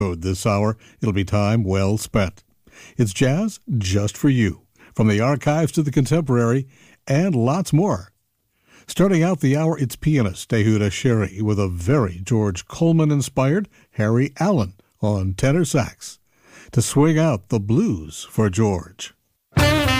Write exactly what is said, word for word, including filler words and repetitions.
This hour, it'll be time well spent. It's jazz just for you, from the archives to the contemporary, and lots more. Starting out the hour, it's pianist Yehuda Sherry with a very George Coleman-inspired Harry Allen on tenor sax to swing out the blues for George.